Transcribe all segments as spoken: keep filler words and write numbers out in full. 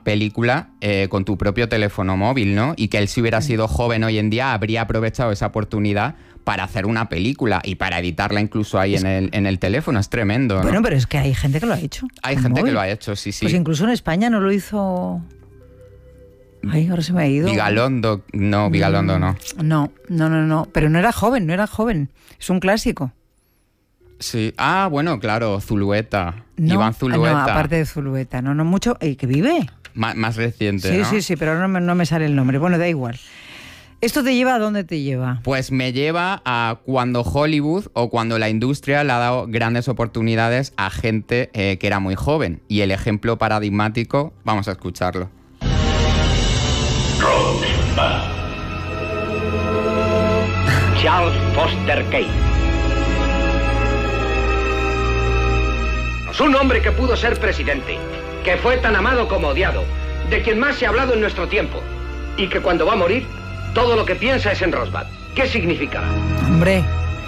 película eh, con tu propio teléfono móvil, ¿no? Y que él, si hubiera sido joven hoy en día, habría aprovechado esa oportunidad para hacer una película y para editarla incluso ahí es... en, el, en el teléfono. Es tremendo, ¿no? Bueno, pero es que hay gente que lo ha hecho. Hay gente móvil. que lo ha hecho, sí, sí. Pues incluso en España no lo hizo... Ay, ahora se me ha ido. Vigalondo, no, Vigalondo no. No, no, no, no. Pero no era joven, no era joven. Es un clásico. Sí. Ah, bueno, claro, Zulueta. No, Iván Zulueta. No, aparte de Zulueta. No, no mucho. ¿Y que vive? Más, más reciente, sí, ¿no? Sí, sí, sí, pero no me, no me sale el nombre. Bueno, da igual. ¿Esto te lleva a dónde te lleva? Pues me lleva a cuando Hollywood o cuando la industria le ha dado grandes oportunidades a gente eh, que era muy joven. Y el ejemplo paradigmático, vamos a escucharlo. Rosebud. Charles Foster Kane. Un hombre que pudo ser presidente, que fue tan amado como odiado, de quien más se ha hablado en nuestro tiempo, y que cuando va a morir, todo lo que piensa es en Rosebud. ¿Qué significa? Hombre,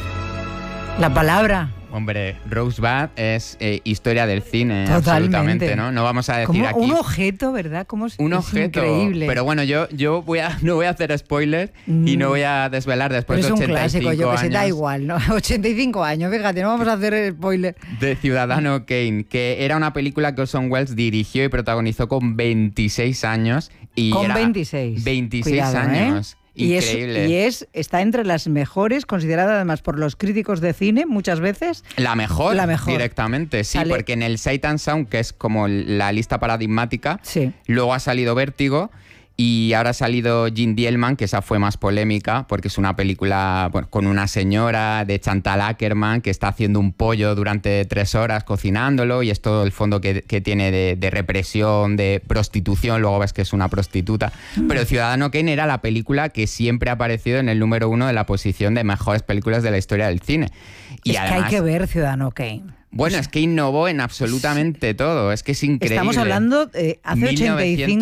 la palabra. Hombre, Rosebud es eh, historia del cine, totalmente, absolutamente, ¿no? No vamos a decir como aquí... un objeto, ¿verdad? Como es, un es objeto, increíble. Pero bueno, yo, yo voy a, no voy a hacer spoilers mm. y no voy a desvelar después pero de ochenta y cinco ochenta y cinco años. Es un clásico, yo que sé, da años, igual, ¿no? ochenta y cinco años, fíjate, no vamos a hacer spoilers. De Ciudadano Kane, que era una película que Orson Welles dirigió y protagonizó con veintiséis años. Y con era veintiséis. veintiséis Cuidado, años. ¿eh? Increíble. Y, es, y es, está entre las mejores, considerada además por los críticos de cine muchas veces. La mejor, la mejor. directamente, sí, Sale... porque en el Sight and Sound, que es como la lista paradigmática, sí. Luego ha salido Vértigo y ahora ha salido Jim Dielman, que esa fue más polémica, porque es una película bueno, con una señora de Chantal Akerman que está haciendo un pollo durante tres horas cocinándolo y es todo el fondo que, que tiene de, de represión, de prostitución, luego ves que es una prostituta. Mm. Pero Ciudadano Kane era la película que siempre ha aparecido en el número uno de la posición de mejores películas de la historia del cine. Y es además, que hay que ver Ciudadano Kane. Bueno, es que innovó en absolutamente todo, es que es increíble. Estamos hablando de hace mil novecientos cuarenta y uno. ochenta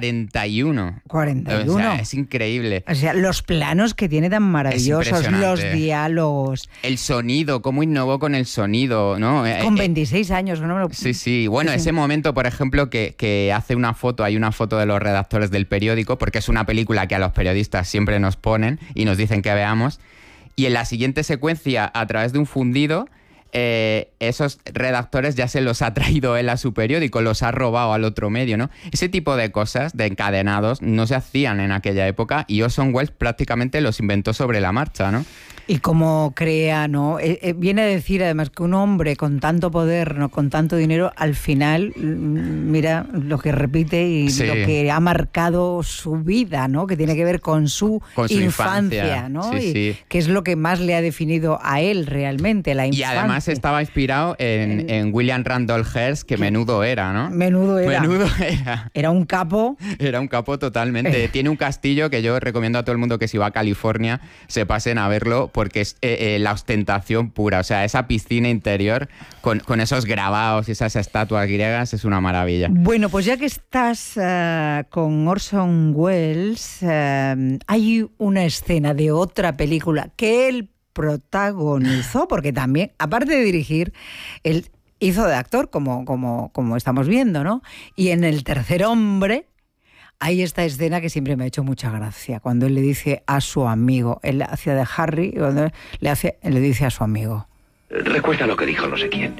y cinco... cuarenta y uno. O sea, es increíble. O sea, los planos que tiene tan maravillosos, los diálogos. El sonido, cómo innovó con el sonido, ¿no? Con veintiséis años, ¿no? Me lo... Sí, sí. Bueno, sí. Ese momento, por ejemplo, que, que hace una foto, hay una foto de los redactores del periódico, porque es una película que a los periodistas siempre nos ponen y nos dicen que veamos. Y en la siguiente secuencia, a través de un fundido... Eh, esos redactores ya se los ha traído él a su periódico, los ha robado al otro medio, ¿no? Ese tipo de cosas, de encadenados, no se hacían en aquella época y Orson Welles prácticamente los inventó sobre la marcha, ¿no? Y como crea, ¿no? Eh, eh, viene a decir además que un hombre con tanto poder, ¿no? Con tanto dinero, al final, mira lo que repite y sí. Lo que ha marcado su vida, ¿no? Que tiene que ver con su, con su infancia, infancia, ¿no? Sí, y sí. que es lo que más le ha definido a él realmente, la infancia. Y además estaba inspirado en, en, en William Randolph Hearst, que menudo era, ¿no? Menudo era. Menudo era. Era un capo. Era un capo totalmente. Eh. Tiene un castillo que yo recomiendo a todo el mundo que si va a California se pasen a verlo porque es eh, eh, la ostentación pura. O sea, esa piscina interior con, con esos grabados y esas estatuas griegas es una maravilla. Bueno, pues ya que estás uh, con Orson Welles, uh, hay una escena de otra película que él protagonizó, porque también, aparte de dirigir, él hizo de actor, como, como, como estamos viendo, ¿no? Y en El tercer hombre hay esta escena que siempre me ha hecho mucha gracia, cuando él le dice a su amigo, él hacía de Harry, cuando le, hace, le dice a su amigo. Recuerda lo que dijo no sé quién.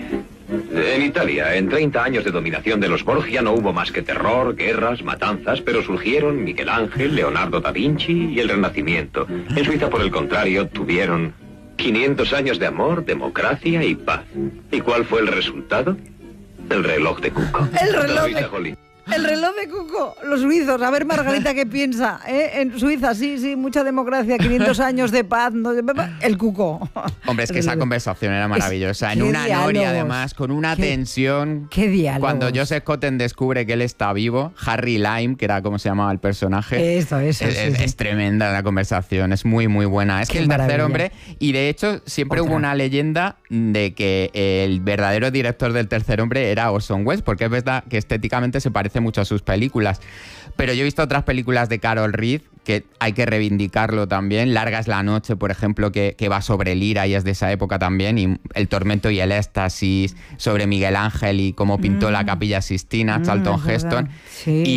En Italia, en treinta años de dominación de los Borgia, no hubo más que terror, guerras, matanzas, pero surgieron Miguel Ángel, Leonardo da Vinci y el Renacimiento. En Suiza, por el contrario, tuvieron quinientos años de amor, democracia y paz. ¿Y cuál fue el resultado? El reloj de Cuco. El reloj de... El reloj de Cuco, los suizos. A ver, Margarita, ¿qué piensa? ¿Eh? En Suiza, sí, sí, mucha democracia, quinientos años de paz. No, el Cuco. Hombre, es que esa conversación era maravillosa. En una diálogos? noria, además, con una ¿Qué, tensión. ¿Qué diálogo? Cuando Joseph Cotten descubre que él está vivo, Harry Lime, que era como se llamaba el personaje. Eso, eso, es, sí, es, sí. es tremenda la conversación, es muy, muy buena. Es Qué que el maravilla. tercer hombre, y de hecho, siempre Otra. hubo una leyenda de que el verdadero director del tercer hombre era Orson Welles, porque es verdad que estéticamente se parece mucho a sus películas. Pero yo he visto otras películas de Carol Reed que hay que reivindicarlo también. Larga es la noche, por ejemplo, que, que va sobre Lira y es de esa época también. Y El tormento y el éxtasis, sobre Miguel Ángel y cómo pintó mm. la Capilla Sistina, Charlton mm, Heston. Sí. Y